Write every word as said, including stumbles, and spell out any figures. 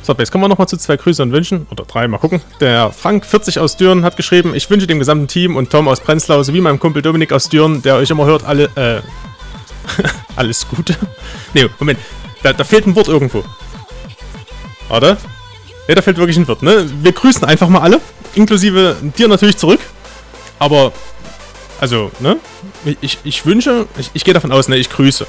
So, jetzt kommen wir nochmal zu zwei Grüßen und Wünschen. Oder drei, mal gucken. Der Frank vierzig aus Düren hat geschrieben, ich wünsche dem gesamten Team und Tom aus Prenzlau sowie meinem Kumpel Dominik aus Düren, der euch immer hört, alle, äh, alles Gute. Ne, Moment. Da, da fehlt ein Wort irgendwo. Warte. Ne, da fehlt wirklich ein Wort, ne? Wir grüßen einfach mal alle. Inklusive dir natürlich zurück. Aber, also, ne? Ich, ich wünsche, ich, ich gehe davon aus, ne, ich grüße.